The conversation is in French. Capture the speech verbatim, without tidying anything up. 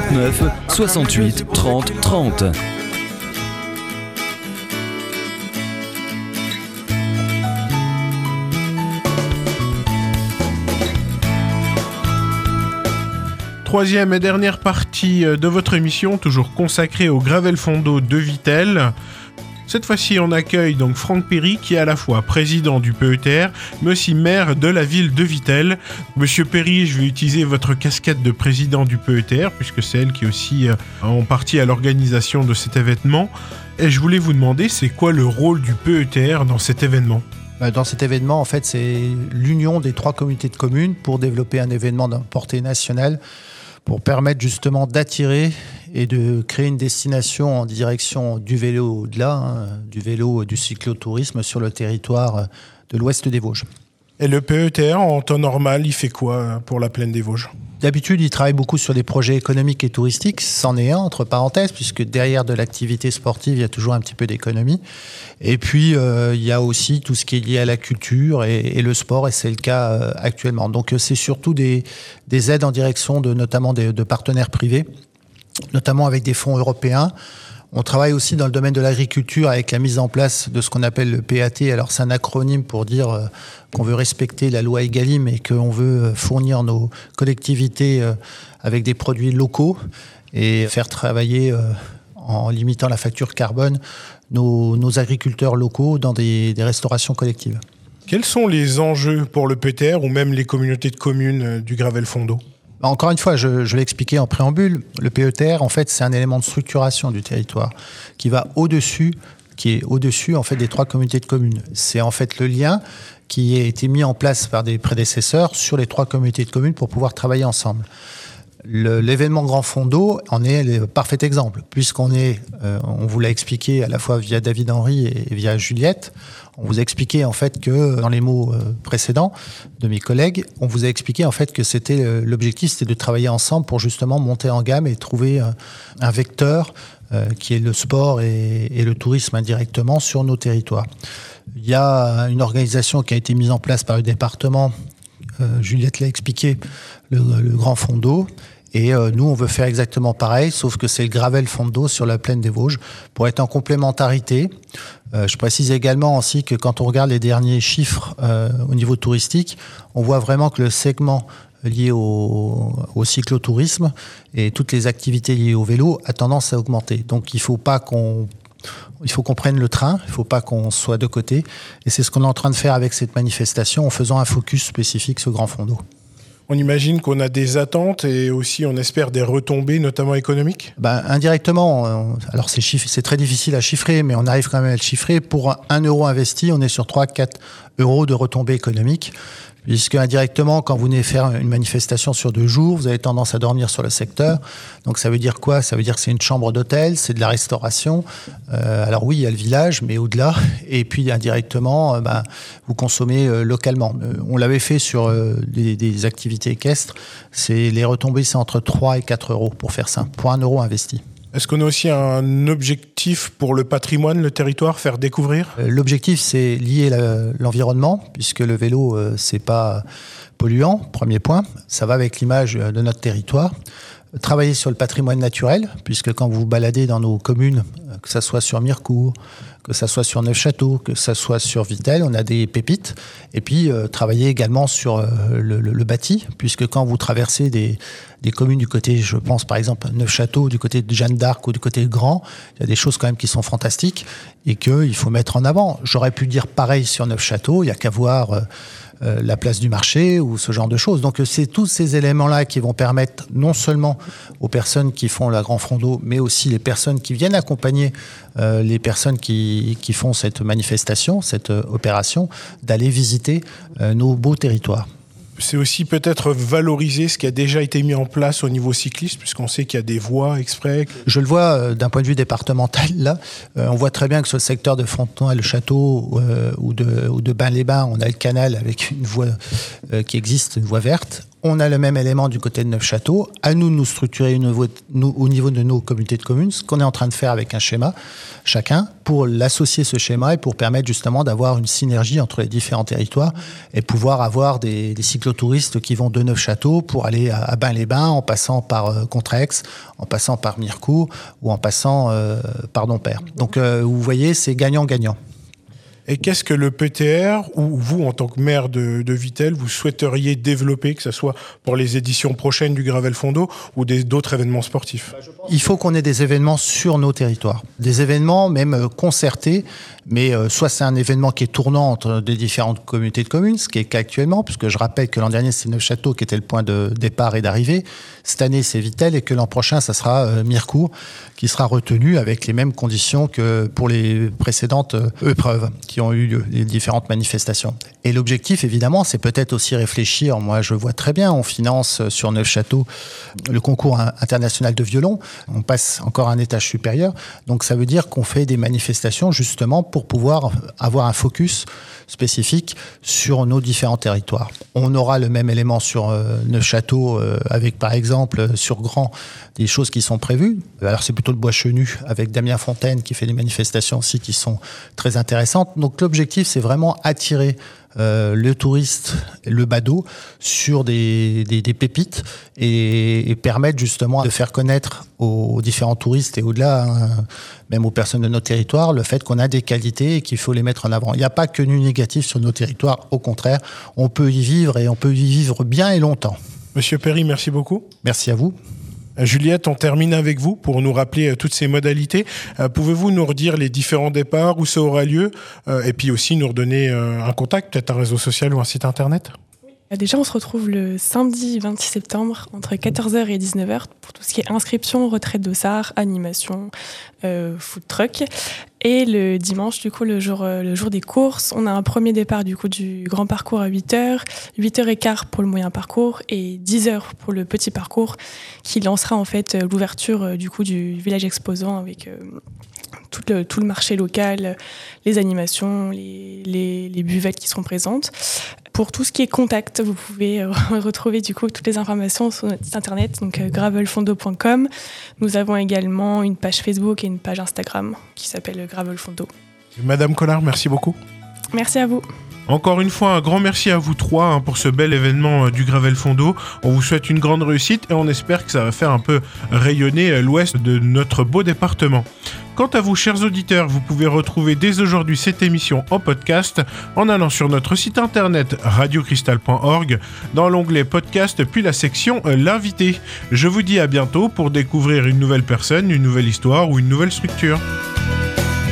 soixante-neuf soixante-huit trente trente. Troisième et dernière partie de votre émission, toujours consacrée au Gravel Fondo de Vittel. Cette fois-ci, on accueille donc Franck Perry, qui est à la fois président du P E T R, mais aussi maire de la ville de Vittel. Monsieur Perry, je vais utiliser votre casquette de président du P E T R, puisque c'est elle qui est aussi euh, en partie à l'organisation de cet événement. Et je voulais vous demander, c'est quoi le rôle du P E T R dans cet événement ? Dans cet événement, en fait, c'est l'union des trois communautés de communes pour développer un événement de portée nationale, pour permettre justement d'attirer et de créer une destination en direction du vélo au-delà, hein, du vélo et du cyclotourisme sur le territoire de l'ouest des Vosges. Et le P E T R, en temps normal, il fait quoi pour la plaine des Vosges ? D'habitude, il travaille beaucoup sur des projets économiques et touristiques. C'en est un, entre parenthèses, puisque derrière de l'activité sportive, il y a toujours un petit peu d'économie. Et puis, euh, il y a aussi tout ce qui est lié à la culture et, et le sport, et c'est le cas euh, actuellement. Donc, c'est surtout des, des aides en direction de, notamment des, de partenaires privés, notamment avec des fonds européens. On travaille aussi dans le domaine de l'agriculture avec la mise en place de ce qu'on appelle le P A T. Alors, c'est un acronyme pour dire euh, qu'on veut respecter la loi Egalim et qu'on veut fournir nos collectivités euh, avec des produits locaux et faire travailler, euh, en limitant la facture carbone, nos, nos agriculteurs locaux dans des, des restaurations collectives. Quels sont les enjeux pour le P E T R ou même les communautés de communes du Gravel Fondo ? Encore une fois, je, je l'ai expliqué en préambule, le P E T R, en fait, c'est un élément de structuration du territoire qui va au-dessus, qui est au-dessus, en fait, des trois communautés de communes. C'est en fait le lien qui a été mis en place par des prédécesseurs sur les trois communautés de communes pour pouvoir travailler ensemble. Le, l'événement Grand Fondo en est le parfait exemple, puisqu'on est, euh, on vous l'a expliqué à la fois via David Henry et, et via Juliette. On vous a expliqué en fait que, dans les mots euh, précédents de mes collègues, on vous a expliqué en fait que c'était euh, l'objectif, c'était de travailler ensemble pour justement monter en gamme et trouver euh, un vecteur euh, qui est le sport et, et le tourisme indirectement sur nos territoires. Il y a une organisation qui a été mise en place par le département. Euh, Juliette l'a expliqué, le, le Grand Fondo. Et euh, nous, on veut faire exactement pareil, sauf que c'est le Gravel Fondo sur la plaine des Vosges, pour être en complémentarité. Euh, je précise également aussi que quand on regarde les derniers chiffres euh, au niveau touristique, on voit vraiment que le segment lié au, au cyclotourisme et toutes les activités liées au vélo a tendance à augmenter. Donc il faut pas qu'on Il faut qu'on prenne le train, il ne faut pas qu'on soit de côté. Et c'est ce qu'on est en train de faire avec cette manifestation en faisant un focus spécifique sur Grand Fondo. On imagine qu'on a des attentes et aussi on espère des retombées, notamment économiques ? Ben, indirectement, on, alors c'est, chiffre, c'est très difficile à chiffrer, mais on arrive quand même à le chiffrer. Pour un euro investi, on est sur trois à quatre euros de retombées économiques. Puisque indirectement, quand vous venez faire une manifestation sur deux jours, vous avez tendance à dormir sur le secteur. Donc ça veut dire quoi ? Ça veut dire que c'est une chambre d'hôtel, c'est de la restauration. Euh, alors oui, il y a le village, mais au-delà. Et puis indirectement, euh, ben, vous consommez euh, localement. Euh, on l'avait fait sur euh, des, des activités équestres. C'est, les retombées, c'est entre trois et quatre euros pour faire ça, pour un euro investi. Est-ce qu'on a aussi un objectif pour le patrimoine, le territoire, faire découvrir ? L'objectif, c'est lier la, l'environnement, puisque le vélo, euh, c'est pas polluant, premier point. Ça va avec l'image de notre territoire. Travailler sur le patrimoine naturel, puisque quand vous vous baladez dans nos communes, que ça soit sur Mirecourt, que ça soit sur Neufchâteau, que ça soit sur Vittel, on a des pépites. Et puis, euh, travailler également sur euh, le, le, le bâti, puisque quand vous traversez des, des communes du côté, je pense par exemple à Neufchâteau, du côté de Jeanne d'Arc ou du côté de Grand, il y a des choses quand même qui sont fantastiques et qu'il faut mettre en avant. J'aurais pu dire pareil sur Neufchâteau, il n'y a qu'à voir euh, euh, la place du marché ou ce genre de choses. Donc, c'est tous ces éléments-là qui vont permettre non seulement aux personnes qui font la Grand Fondo, mais aussi les personnes qui viennent accompagner euh, les personnes qui, qui font cette manifestation, cette euh, opération, d'aller visiter euh, nos beaux territoires. C'est aussi peut-être valoriser ce qui a déjà été mis en place au niveau cycliste, puisqu'on sait qu'il y a des voies exprès. Je le vois euh, d'un point de vue départemental, là. Euh, on voit très bien que sur le secteur de Fontenoy-le-Château euh, ou de, ou de Bain-les-Bains, on a le canal avec une voie euh, qui existe, une voie verte. On a le même élément du côté de Neufchâteau. À nous de nous structurer au niveau, nous, au niveau de nos communautés de communes, ce qu'on est en train de faire avec un schéma, chacun, pour l'associer ce schéma et pour permettre justement d'avoir une synergie entre les différents territoires et pouvoir avoir des, des cyclotouristes qui vont de Neufchâteau pour aller à, à Bain-les-Bains, en passant par euh, Contrex, en passant par Mirecourt ou en passant euh, par Dompierre. Donc euh, vous voyez, c'est gagnant-gagnant. Et qu'est-ce que le P T R, ou vous, en tant que maire de, de Vittel, vous souhaiteriez développer, que ce soit pour les éditions prochaines du Gravel Fondo ou des, d'autres événements sportifs ? Il faut qu'on ait des événements sur nos territoires. Des événements même concertés, mais euh, soit c'est un événement qui est tournant entre des différentes communautés de communes, ce qui est le cas actuellement, puisque je rappelle que l'an dernier, c'est Neufchâteau qui était le point de départ et d'arrivée. Cette année, c'est Vittel, et que l'an prochain, ça sera euh, Mirecourt, qui sera retenu avec les mêmes conditions que pour les précédentes euh, épreuves qui ont eu lieu, les différentes manifestations. Et l'objectif, évidemment, c'est peut-être aussi réfléchir. Moi, je vois très bien, on finance sur Neufchâteau le concours international de violon. On passe encore à un étage supérieur. Donc, ça veut dire qu'on fait des manifestations justement pour pouvoir avoir un focus spécifique sur nos différents territoires. On aura le même élément sur euh, Neufchâteau euh, avec, par exemple, sur Grand, des choses qui sont prévues. Alors, c'est plutôt le Bois Chenu avec Damien Fontaine qui fait des manifestations aussi qui sont très intéressantes. Donc, l'objectif, c'est vraiment attirer Euh, le touriste, le badaud sur des, des, des pépites et, et permettre justement de faire connaître aux, aux différents touristes et au-delà, hein, même aux personnes de notre territoire, le fait qu'on a des qualités et qu'il faut les mettre en avant. Il n'y a pas que du négatif sur nos territoires, au contraire, on peut y vivre et on peut y vivre bien et longtemps. Monsieur Perry, merci beaucoup. Merci à vous. Juliette, on termine avec vous pour nous rappeler euh, toutes ces modalités. Euh, pouvez-vous nous redire les différents départs, où ça aura lieu, euh, et puis aussi nous redonner euh, un contact, peut-être un réseau social ou un site internet ? Déjà, on se retrouve le samedi vingt-six septembre entre quatorze heures et dix-neuf heures pour tout ce qui est inscription, retraite d'ossard, animation, euh, food truck. Et le dimanche, du coup, le jour, le jour des courses, on a un premier départ du coup du grand parcours à huit heures, huit heures quinze pour le moyen parcours et dix heures pour le petit parcours qui lancera en fait l'ouverture du coup du village exposant avec euh, tout le, tout le marché local, les animations, les, les, les buvettes qui seront présentes. Pour tout ce qui est contact, vous pouvez retrouver du coup toutes les informations sur notre site internet, donc euh, gravel fondo point com. Nous avons également une page Facebook et une page Instagram qui s'appelle Gravel Fondo. Madame Collard, merci beaucoup. Merci à vous. Encore une fois, un grand merci à vous trois hein, pour ce bel événement euh, du Gravel Fondo. On vous souhaite une grande réussite et on espère que ça va faire un peu rayonner euh, l'ouest de notre beau département. Quant à vous, chers auditeurs, vous pouvez retrouver dès aujourd'hui cette émission en podcast en allant sur notre site internet radio cristal point org dans l'onglet podcast puis la section euh, l'invité. Je vous dis à bientôt pour découvrir une nouvelle personne, une nouvelle histoire ou une nouvelle structure.